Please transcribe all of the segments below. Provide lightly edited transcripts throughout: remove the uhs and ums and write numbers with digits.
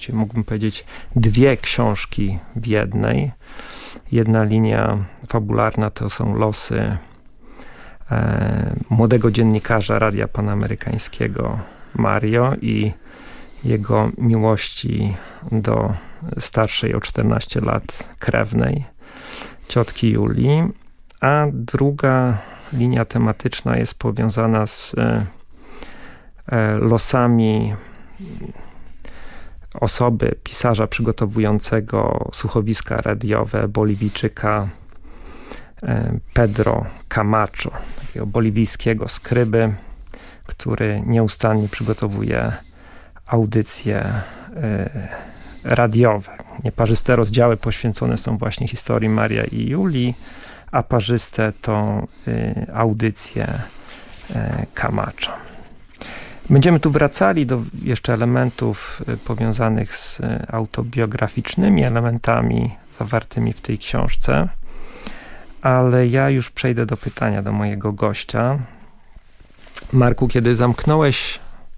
właściwie mógłbym powiedzieć dwie książki w jednej. Jedna linia fabularna to są losy młodego dziennikarza Radia Panamerykańskiego Mario i jego miłości do starszej o 14 lat krewnej, ciotki Julii, a druga linia tematyczna jest powiązana z losami osoby, pisarza przygotowującego słuchowiska radiowe, Boliwijczyka Pedro Camacho, takiego boliwijskiego skryby, który nieustannie przygotowuje audycje radiowe. Nieparzyste rozdziały poświęcone są właśnie historii Maria i Julii, a parzyste to audycje Camacho. Będziemy tu wracali do jeszcze elementów powiązanych z autobiograficznymi elementami zawartymi w tej książce, ale ja już przejdę do pytania do mojego gościa. Marku, kiedy zamknąłeś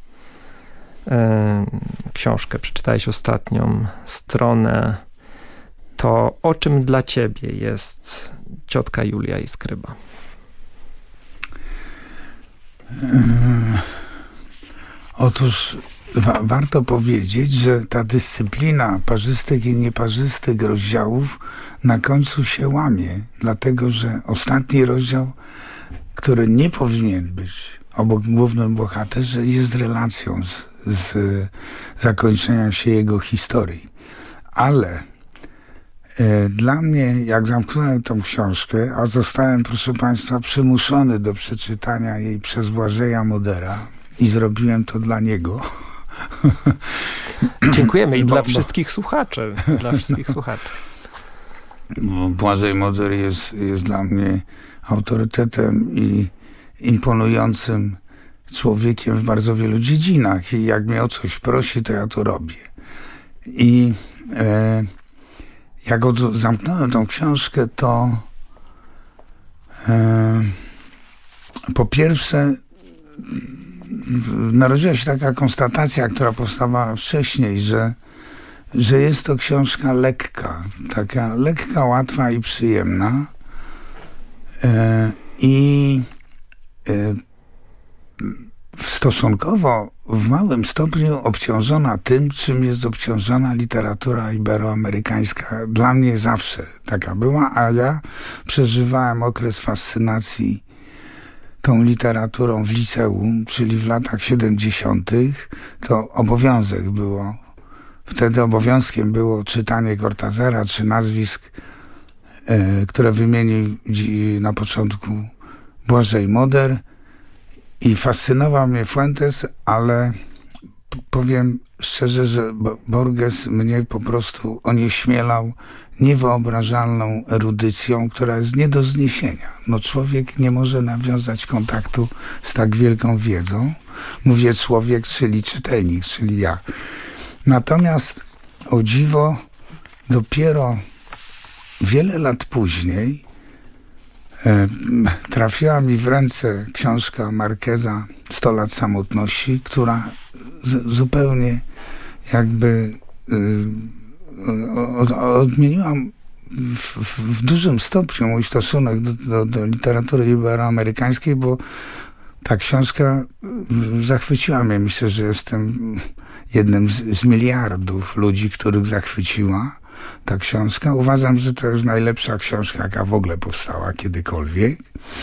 książkę, przeczytałeś ostatnią stronę, to o czym dla ciebie jest ciotka Julia i skryba? Otóż warto powiedzieć, że ta dyscyplina parzystych i nieparzystych rozdziałów na końcu się łamie, dlatego że ostatni rozdział, który nie powinien być obok głównym bohaterze, jest relacją z zakończeniem się jego historii. Ale dla mnie, jak zamknąłem tą książkę, a zostałem, proszę państwa, przymuszony do przeczytania jej przez Błażeja Modera i zrobiłem to dla niego. Dziękujemy i dla wszystkich słuchaczy. Dla wszystkich słuchaczy. Błażej Moder jest dla mnie autorytetem i imponującym człowiekiem w bardzo wielu dziedzinach i jak mnie o coś prosi, to ja to robię. I jak zamknąłem tą książkę, to po pierwsze narodziła się taka konstatacja, która powstawała wcześniej, że jest to książka lekka, taka lekka, łatwa i przyjemna i stosunkowo w małym stopniu obciążona tym, czym jest obciążona literatura iberoamerykańska. Dla mnie zawsze taka była, a ja przeżywałem okres fascynacji tą literaturą w liceum, czyli w latach 70. To obowiązek było. Wtedy obowiązkiem było czytanie Cortázara czy nazwisk, które wymienił na początku Błażej Moder. I fascynował mnie Fuentes, ale powiem szczerze, że Borges mnie po prostu onieśmielał niewyobrażalną erudycją, która jest nie do zniesienia. No człowiek nie może nawiązać kontaktu z tak wielką wiedzą. Mówię człowiek, czyli czytelnik, czyli ja. Natomiast o dziwo dopiero wiele lat później trafiła mi w ręce książka Marqueza 100 lat samotności, która zupełnie jakby odmieniła w dużym stopniu mój stosunek do literatury iberoamerykańskiej, bo ta książka zachwyciła mnie. Myślę, że jestem jednym z miliardów ludzi, których zachwyciła ta książka. Uważam, że to jest najlepsza książka, jaka w ogóle powstała kiedykolwiek.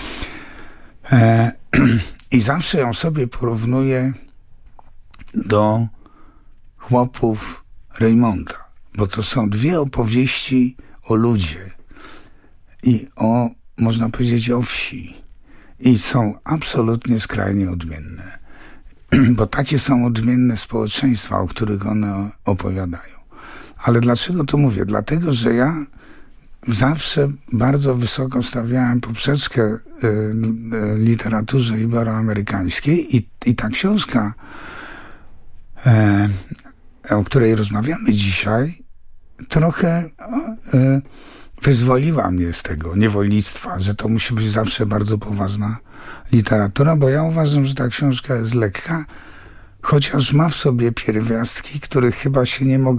I zawsze ją sobie porównuję do Chłopów Reymonta, bo to są dwie opowieści o ludzie i o, można powiedzieć, o wsi. I są absolutnie skrajnie odmienne. Bo takie są odmienne społeczeństwa, o których one opowiadają. Ale dlaczego to mówię? Dlatego, że ja zawsze bardzo wysoko stawiałem poprzeczkę literaturze iberoamerykańskiej i ta książka, o której rozmawiamy dzisiaj, trochę wyzwoliła mnie z tego niewolnictwa, że to musi być zawsze bardzo poważna literatura, bo ja uważam, że ta książka jest lekka, chociaż ma w sobie pierwiastki, których chyba się nie mogą